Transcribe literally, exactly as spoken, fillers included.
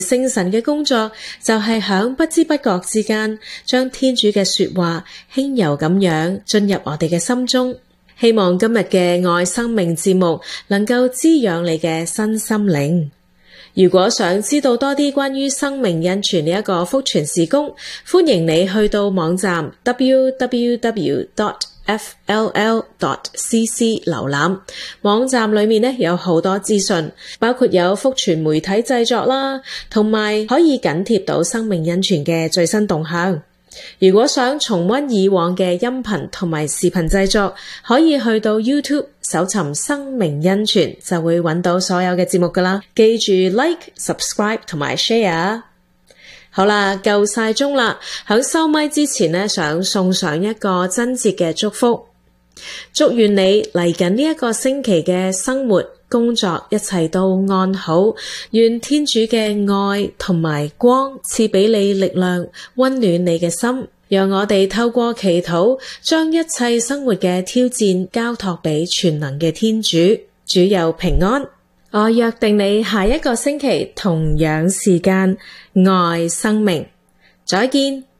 聖神嘅工作就係響不知不覺之間，將天主嘅說話輕柔咁樣進入我哋嘅心中。希望今日嘅愛生命節目能夠滋養你嘅身心靈。如果想知道多啲關於生命恩泉呢一個福傳事工，歡迎你去到網站 double-u double-u double-u dot f l l dot c c 瀏覽。網站裏面呢有好多資訊，包括有福傳媒體製作啦，同埋可以緊貼到生命恩泉嘅最新動向。如果想重溫以往嘅音頻同埋視頻製作，可以去到 YouTube 搜尋生命恩泉，就會揾到所有嘅節目噶啦。記住 Like、Subscribe 同埋 Share。好啦，夠晒鐘啦，響收咪之前呢，想送上一個真切嘅祝福，祝願你嚟緊呢一個星期嘅生活工作一切都安好，願天主嘅愛同埋光賜俾你力量，溫暖你嘅心，讓我哋透過祈禱，將一切生活嘅挑戰交託俾全能嘅天主。主佑平安。我約定你下一個星期同樣時間愛生命，再見。